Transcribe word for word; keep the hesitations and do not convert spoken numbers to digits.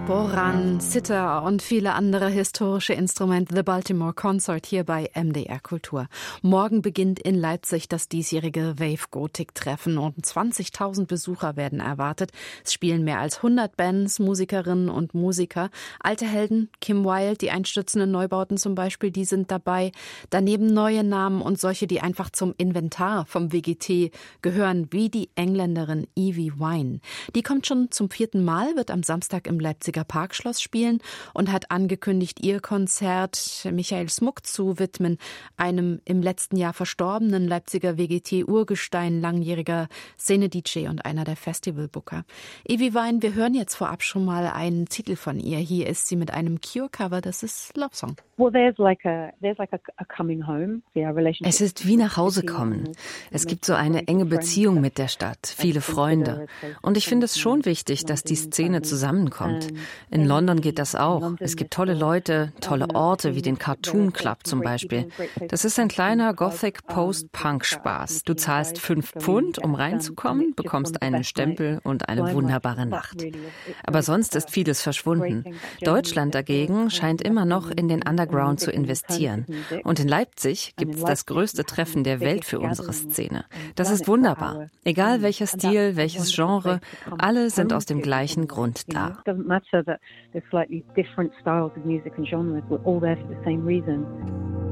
Boran, Sitar und viele andere historische Instrumente. The Baltimore Consort hier bei M D R Kultur. Morgen beginnt in Leipzig das diesjährige Wave Gothic Treffen und zwanzigtausend Besucher werden erwartet. Es spielen mehr als hundert Bands, Musikerinnen und Musiker. Alte Helden, Kim Wilde, die einstürzenden Neubauten zum Beispiel, die sind dabei. Daneben neue Namen und solche, die einfach zum Inventar vom W G T gehören, wie die Engländerin Evie Wine. Die kommt schon zum vierten Mal, wird am Samstag im Leipziger Parkschloss spielen und hat angekündigt, ihr Konzert Michael Smuck zu widmen, einem im letzten Jahr verstorbenen Leipziger W G T-Urgestein, langjähriger Szene-D J und einer der Festivalbooker. Evie Wine, wir hören jetzt vorab schon mal einen Titel von ihr. Hier ist sie mit einem Cure-Cover, das ist Love Song. Es ist wie nach Hause kommen. Es gibt so eine enge Beziehung mit der Stadt, viele Freunde. Und ich finde es schon wichtig, dass die Szene zusammenkommt. In London geht das auch. Es gibt tolle Leute, tolle Orte wie den Cartoon Club zum Beispiel. Das ist ein kleiner Gothic-Post-Punk-Spaß. Du zahlst fünf Pfund, um reinzukommen, bekommst einen Stempel und eine wunderbare Nacht. Aber sonst ist vieles verschwunden. Deutschland dagegen scheint immer noch in den Underground zu investieren. Und in Leipzig gibt es das größte Treffen der Welt für unsere Szene. Das ist wunderbar. Egal welcher Stil, welches Genre, alle sind aus dem gleichen Grund da. That there's slightly different styles of music and genres, we're all there for the same reason.